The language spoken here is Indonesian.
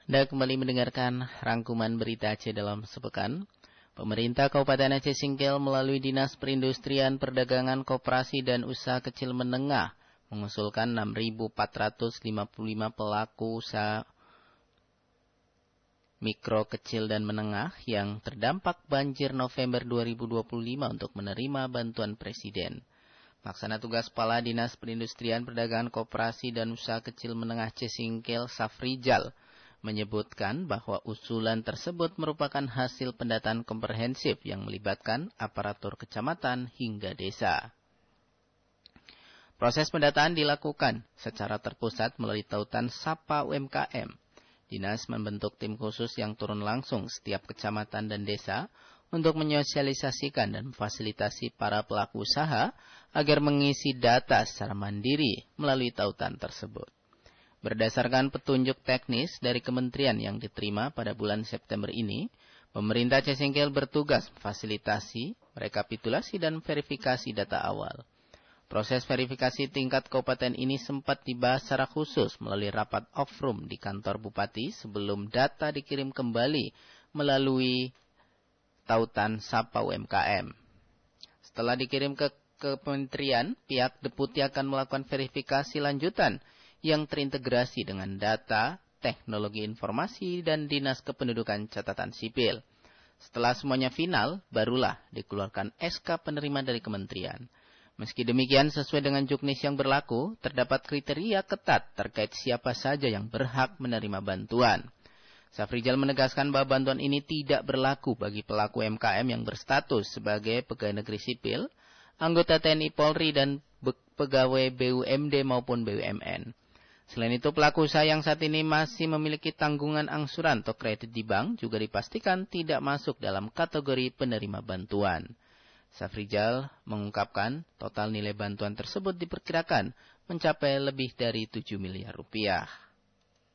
Anda kembali mendengarkan rangkuman berita Aceh dalam sepekan. Pemerintah Kabupaten Aceh Singkil melalui Dinas Perindustrian, Perdagangan, Koperasi dan Usaha Kecil Menengah mengusulkan 6.455 pelaku usaha mikro, kecil, dan menengah yang terdampak banjir November 2025 untuk menerima bantuan Presiden. Pelaksana tugas Kepala Dinas Perindustrian, Perdagangan, Koperasi dan Usaha Kecil Menengah Aceh Singkil, Safrijal, menyebutkan bahwa usulan tersebut merupakan hasil pendataan komprehensif yang melibatkan aparatur kecamatan hingga desa. Proses pendataan dilakukan secara terpusat melalui tautan Sapa UMKM. Dinas membentuk tim khusus yang turun langsung setiap kecamatan dan desa untuk menyosialisasikan dan memfasilitasi para pelaku usaha agar mengisi data secara mandiri melalui tautan tersebut. Berdasarkan petunjuk teknis dari kementerian yang diterima pada bulan September ini, pemerintah Aceh Singkil bertugas memfasilitasi, rekapitulasi, dan verifikasi data awal. Proses verifikasi tingkat kabupaten ini sempat dibahas secara khusus melalui rapat off-room di kantor Bupati sebelum data dikirim kembali melalui tautan Sapa UMKM. Setelah dikirim ke kementerian, pihak Deputi akan melakukan verifikasi lanjutan yang terintegrasi dengan data, teknologi informasi, dan Dinas Kependudukan Catatan Sipil. Setelah semuanya final, barulah dikeluarkan SK penerima dari kementerian. Meski demikian, sesuai dengan juknis yang berlaku, terdapat kriteria ketat terkait siapa saja yang berhak menerima bantuan. Safrijal menegaskan bahwa bantuan ini tidak berlaku bagi pelaku UMKM yang berstatus sebagai pegawai negeri sipil, anggota TNI Polri, dan pegawai BUMD maupun BUMN. Selain itu, pelaku usaha yang saat ini masih memiliki tanggungan angsuran atau kredit di bank juga dipastikan tidak masuk dalam kategori penerima bantuan. Safrijal mengungkapkan total nilai bantuan tersebut diperkirakan mencapai lebih dari 7 miliar rupiah.